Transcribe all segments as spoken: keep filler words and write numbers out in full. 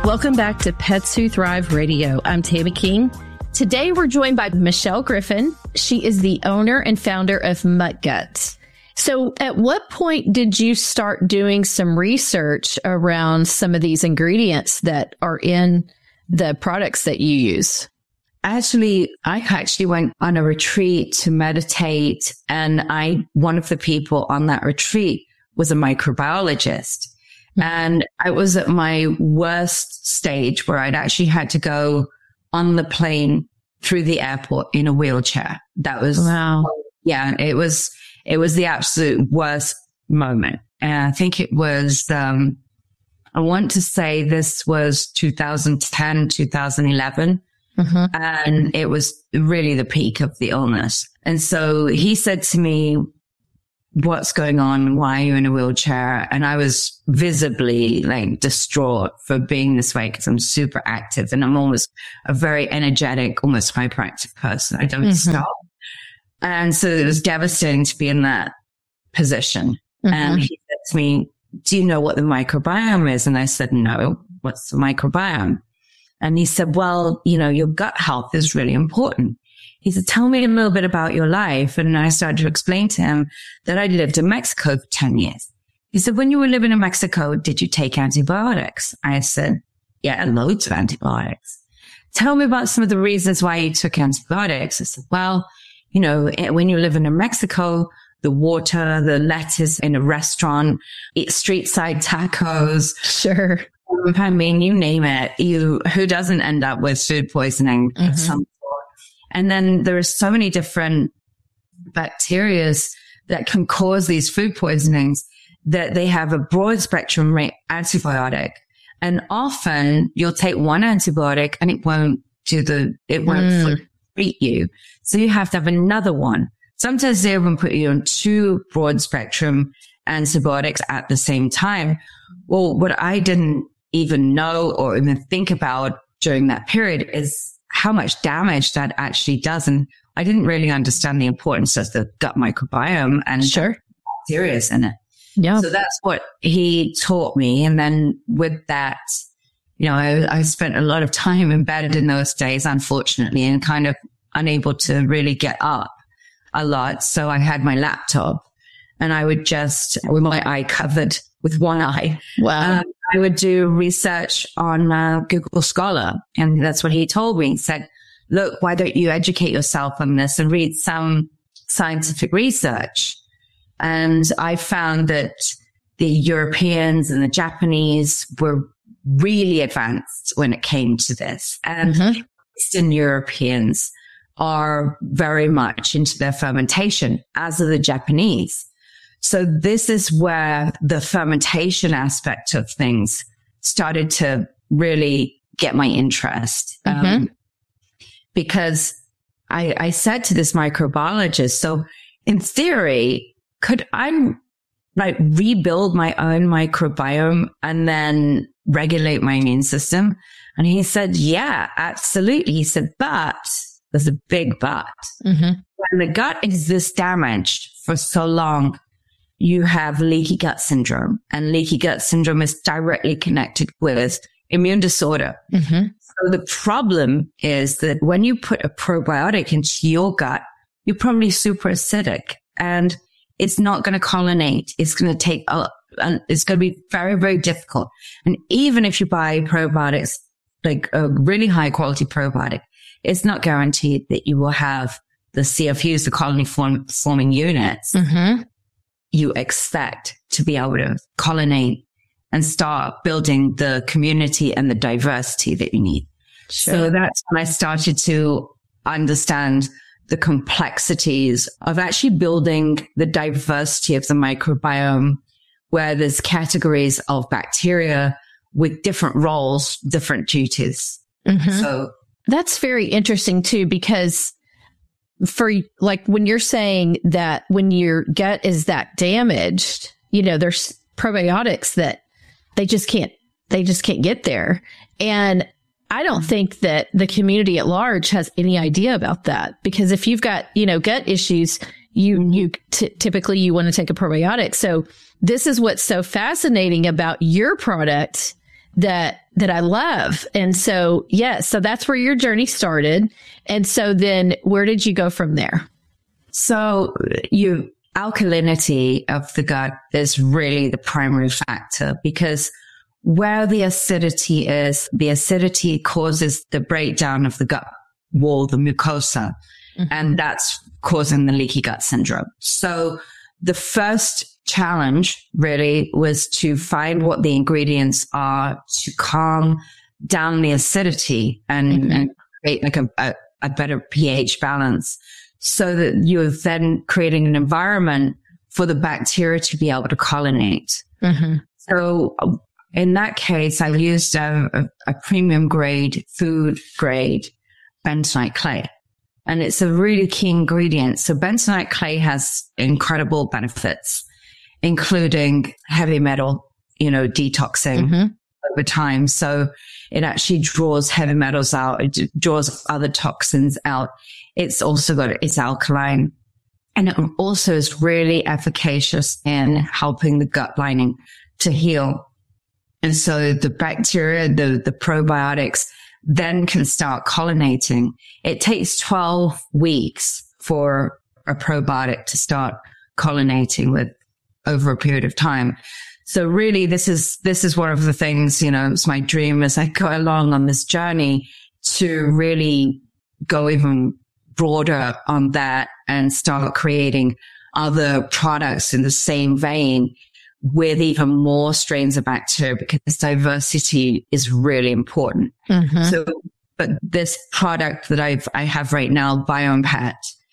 Welcome back to Pets Who Thrive Radio. I'm Tammy King. Today, we're joined by Michelle Griffin. She is the owner and founder of MuttGut. So at what point did you start doing some research around some of these ingredients that are in the products that you use? Actually, I actually went on a retreat to meditate, and I, one of the people on that retreat was a microbiologist. Mm-hmm. And I was at my worst stage where I'd actually had to go on the plane through the airport in a wheelchair. That was, wow. Yeah, it was, it was the absolute worst moment. And I think it was, um, I want to say this was two thousand ten, two thousand eleven. Mm-hmm. And it was really the peak of the illness. And so he said to me, what's going on? Why are you in a wheelchair? And I was visibly like distraught for being this way because I'm super active and I'm almost a very energetic, almost hyperactive person. I don't mm-hmm. stop. And so it was devastating to be in that position. Mm-hmm. And he said to me, do you know what the microbiome is? And I said, no, what's the microbiome? And he said, well, you know, your gut health is really important. He said, tell me a little bit about your life. And I started to explain to him that I lived in Mexico for ten years. He said, when you were living in Mexico, did you take antibiotics? I said, yeah, loads of antibiotics. Tell me about some of the reasons why you took antibiotics. I said, well, you know, when you're living in Mexico, the water, the lettuce in a restaurant, eat street side tacos. Sure. I mean, you name it. You, who doesn't end up with food poisoning mm-hmm. of some sort? And then there are so many different bacteria that can cause these food poisonings that they have a broad spectrum antibiotic. And often you'll take one antibiotic and it won't do the, it won't mm. treat you. So you have to have another one. Sometimes they even put you on two broad spectrum antibiotics at the same time. Well, what I didn't even know or even think about during that period is how much damage that actually does. And I didn't really understand the importance of the gut microbiome and sure. bacteria in it. Yeah. So that's what he taught me. And then with that, you know, I, I spent a lot of time embedded in those days, unfortunately, and kind of unable to really get up a lot. So I had my laptop and I would just, with my eye covered with one eye, wow. Um, I would do research on uh, Google Scholar. And that's what he told me. He said, look, why don't you educate yourself on this and read some scientific research? And I found that the Europeans and the Japanese were really advanced when it came to this. And mm-hmm. Eastern Europeans are very much into their fermentation, as are the Japanese. So this is where the fermentation aspect of things started to really get my interest. Mm-hmm. Um, because I, I said to this microbiologist, so in theory, could I like rebuild my own microbiome and then regulate my immune system? And he said, yeah, absolutely. He said, but there's a big but. Mm-hmm. When the gut is this damaged for so long, you have leaky gut syndrome, and leaky gut syndrome is directly connected with immune disorder. Mm-hmm. So the problem is that when you put a probiotic into your gut, you're probably super acidic and it's not going to colonate. It's going to take, a, it's going to be very, very difficult. And even if you buy probiotics, like a really high quality probiotic, it's not guaranteed that you will have the C F Us, the colony form, forming units. Mm-hmm. You expect to be able to colonate and start building the community and the diversity that you need. Sure. So that's when I started to understand the complexities of actually building the diversity of the microbiome, where there's categories of bacteria with different roles, different duties. Mm-hmm. So that's very interesting too, because for like when you're saying that when your gut is that damaged, you know, there's probiotics that they just can't, they just can't get there. And I don't think that the community at large has any idea about that, because if you've got, you know, gut issues, you, you t- typically you want to take a probiotic. So this is what's so fascinating about your product, that, that I love. And so, yeah, so that's where your journey started. And so then where did you go from there? So you, alkalinity of the gut is really the primary factor, because where the acidity is, the acidity causes the breakdown of the gut wall, the mucosa, mm-hmm. and that's causing the leaky gut syndrome. So the first challenge really was to find what the ingredients are to calm down the acidity and, mm-hmm. and create like a, a, a better pH balance, so that you're then creating an environment for the bacteria to be able to colonate. Mm-hmm. So in that case, I used a, a, a premium grade, food grade bentonite clay. And it's a really key ingredient. So bentonite clay has incredible benefits, including heavy metal, you know, detoxing mm-hmm. over time. So it actually draws heavy metals out. It draws other toxins out. It's also got, it's alkaline, and it also is really efficacious in helping the gut lining to heal. And so the bacteria, the, the probiotics then can start colonizing. It takes twelve weeks for a probiotic to start colonizing with over a period of time. So really this is, this is one of the things, you know, it's my dream as I go along on this journey to really go even broader on that and start creating other products in the same vein with even more strains of bacteria, because diversity is really important. Mm-hmm. So, but this product that I've, I have right now, BioImpact,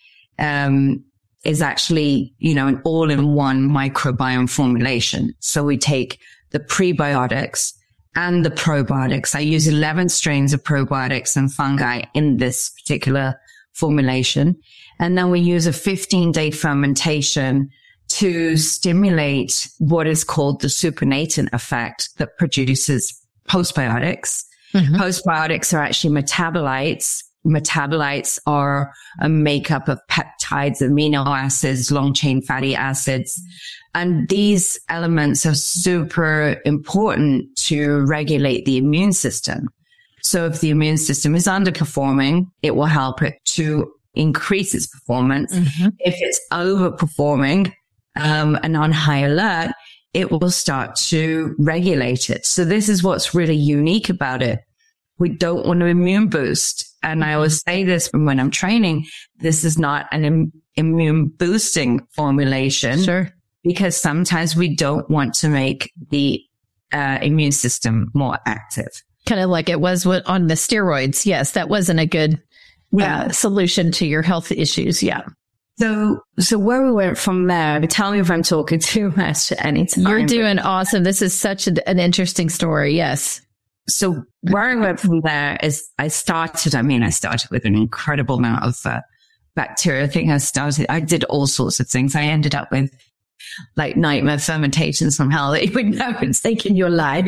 um, is actually, you know, an all-in-one microbiome formulation. So we take the prebiotics and the probiotics. I use eleven strains of probiotics and fungi in this particular formulation. And then we use a fifteen day fermentation to stimulate what is called the supernatant effect that produces postbiotics. Mm-hmm. Postbiotics are actually metabolites. Metabolites are a makeup of peptides, amino acids, long chain fatty acids. And these elements are super important to regulate the immune system. So if the immune system is underperforming, it will help it to increase its performance. Mm-hmm. If it's overperforming, um, and on high alert, it will start to regulate it. So this is what's really unique about it. We don't want to immune boost. And I always say this when I'm training, this is not an Im- immune boosting formulation. Sure. Because sometimes we don't want to make the uh, immune system more active. Kind of like it was with, on the steroids. Yes, that wasn't a good yeah. uh, solution to your health issues. Yeah. So, so where we went from there, tell me if I'm talking too much at any time. You're doing awesome. This is such a, an interesting story. Yes. So where I went from there is I started, I mean, I started with an incredible amount of uh, bacteria. I think I started, I did all sorts of things. I ended up with like nightmare fermentations from hell that you would never take in your life.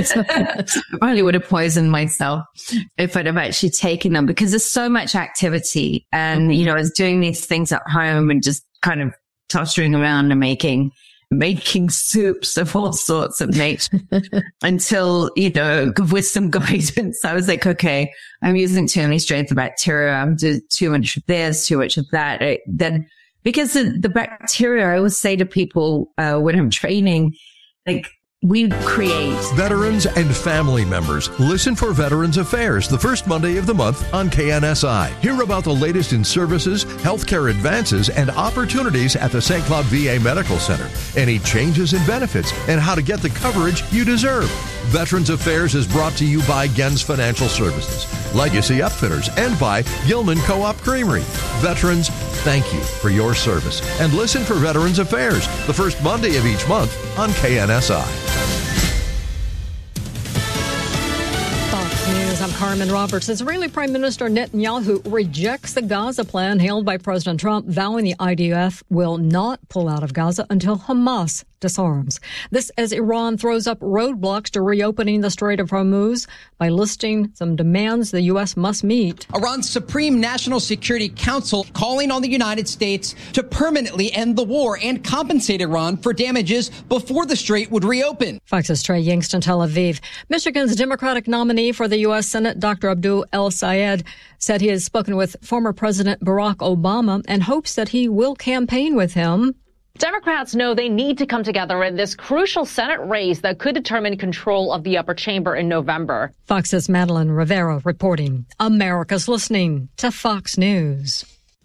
I probably would have poisoned myself if I'd have actually taken them, because there's so much activity. And, you know, I was doing these things at home and just kind of tottering around and making making soups of all sorts of nature until, you know, with some guidance, I was like, okay, I'm using too many strains of bacteria. I'm doing too much of this, too much of that. It, then, because the, the bacteria, I always say to people, uh, when I'm training, like, we create. Veterans and family members, listen for Veterans Affairs the first Monday of the month on K N S I. Hear about the latest in services, healthcare advances, and opportunities at the Saint Cloud V A Medical Center. Any changes in benefits and how to get the coverage you deserve. Veterans Affairs is brought to you by Gens Financial Services, Legacy Upfitters, and by Gilman Co-op Creamery. Veterans, thank you for your service. And listen for Veterans Affairs the first Monday of each month on K N S I. Fox News, I'm Carmen Roberts. Israeli Prime Minister Netanyahu rejects the Gaza plan hailed by President Trump, vowing the I D F will not pull out of Gaza until Hamas disarms. This as Iran throws up roadblocks to reopening the Strait of Hormuz by listing some demands the U S must meet. Iran's Supreme National Security Council calling on the United States to permanently end the war and compensate Iran for damages before the strait would reopen. Fox's Trey Yingst, Tel Aviv. Michigan's Democratic nominee for the U S Senate, Doctor Abdul El-Sayed, said he has spoken with former President Barack Obama and hopes that he will campaign with him. Democrats know they need to come together in this crucial Senate race that could determine control of the upper chamber in November. Fox's Madeline Rivera reporting. America's listening to Fox News.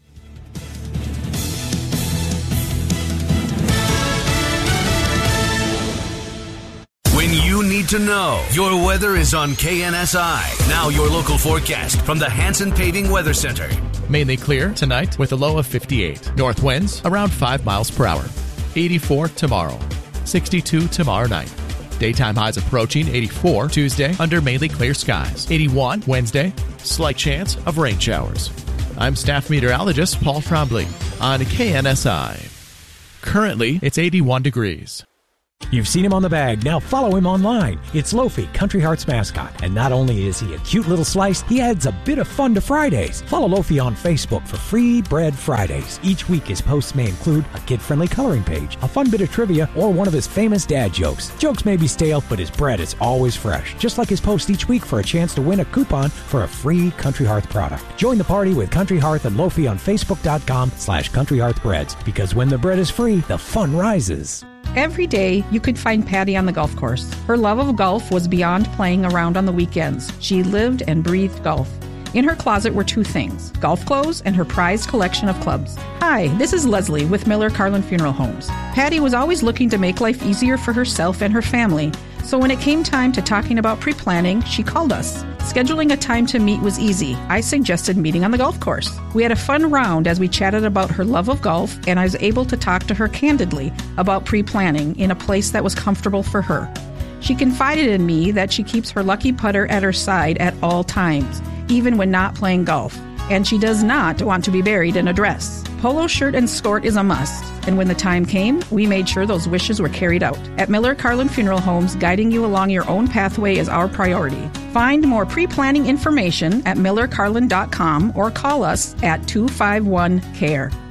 When you need to know, your weather is on K N S I. Now your local forecast from the Hanson Paving Weather Center. Mainly clear tonight with a low of fifty-eight. North winds around five miles per hour. eighty-four tomorrow. sixty-two tomorrow night. Daytime highs approaching eighty-four Tuesday under mainly clear skies. eighty-one Wednesday. Slight chance of rain showers. I'm staff meteorologist Paul Trombley on K N S I. Currently, it's eighty-one degrees. You've seen him on the bag, now follow him online. It's Lofi, Country Heart's mascot. And not only is he a cute little slice, he adds a bit of fun to Fridays. Follow Lofi on Facebook for Free Bread Fridays. Each week his posts may include a kid-friendly coloring page, a fun bit of trivia, or one of his famous dad jokes. Jokes may be stale, but his bread is always fresh. Just like his post each week for a chance to win a coupon for a free Country Hearth product. Join the party with Country Hearth and Lofi on Facebook.com slash Country Hearth Breads. Because when the bread is free, the fun rises. Every day, you could find Patty on the golf course. Her love of golf was beyond playing around on the weekends. She lived and breathed golf. In her closet were two things, golf clothes and her prized collection of clubs. Hi, this is Leslie with Miller Carlin Funeral Homes. Patty was always looking to make life easier for herself and her family. So when it came time to talking about pre-planning, she called us. Scheduling a time to meet was easy. I suggested meeting on the golf course. We had a fun round as we chatted about her love of golf, and I was able to talk to her candidly about pre-planning in a place that was comfortable for her. She confided in me that she keeps her lucky putter at her side at all times, even when not playing golf. And she does not want to be buried in a dress. Polo shirt and skirt is a must. And when the time came, we made sure those wishes were carried out. At Miller Carlin Funeral Homes, guiding you along your own pathway is our priority. Find more pre-planning information at miller carlin dot com or call us at two five one C A R E.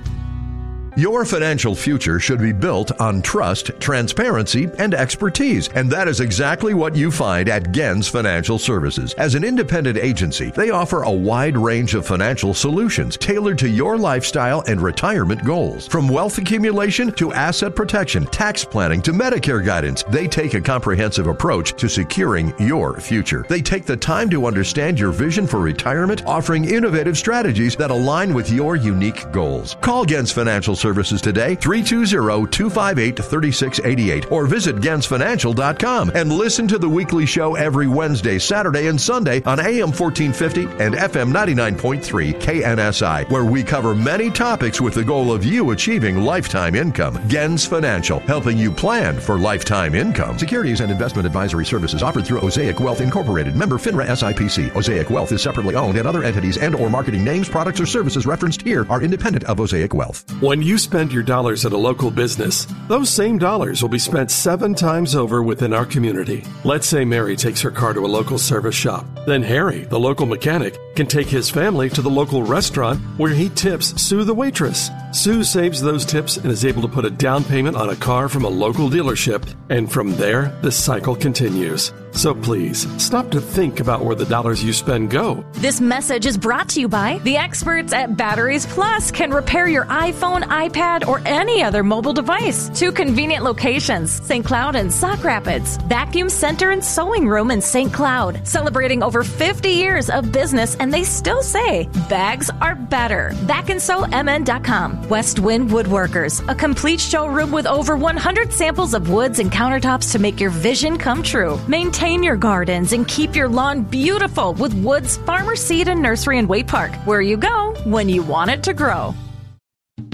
Your financial future should be built on trust, transparency, and expertise. And that is exactly what you find at Gens Financial Services. As an independent agency, they offer a wide range of financial solutions tailored to your lifestyle and retirement goals. From wealth accumulation to asset protection, tax planning to Medicare guidance, they take a comprehensive approach to securing your future. They take the time to understand your vision for retirement, offering innovative strategies that align with your unique goals. Call Gens Financial Services today, three two zero, two five eight, three six eight eight, or visit gens financial dot com and listen to the weekly show every Wednesday, Saturday, and Sunday on A M fourteen fifty and F M ninety-nine point three K N S I, where we cover many topics with the goal of you achieving lifetime income. Gens Financial, helping you plan for lifetime income. Securities and investment advisory services offered through Osaic Wealth Incorporated, member FINRA S I P C. Osaic Wealth is separately owned, and other entities and or marketing names, products, or services referenced here are independent of Osaic Wealth. When you spend your dollars at a local business, those same dollars will be spent seven times over within our community. Let's say Mary takes her car to a local service shop. Then Harry, the local mechanic, can take his family to the local restaurant where he tips Sue the waitress. Sue saves those tips and is able to put a down payment on a car from a local dealership, and from there, the cycle continues. So please, stop to think about where the dollars you spend go. This message is brought to you by the experts at Batteries Plus. Can repair your iPhone, iPad, or any other mobile device. Two convenient locations, Saint Cloud and Sauk Rapids. Vacuum Center and Sewing Room in Saint Cloud. Celebrating over fifty years of business, and they still say bags are better. back and sew m n dot com. West Wind Woodworkers, a complete showroom with over one hundred samples of woods and countertops to make your vision come true. Maintain your gardens and keep your lawn beautiful with Woods Farmer Seed and Nursery in Waite Park, where you go when you want it to grow.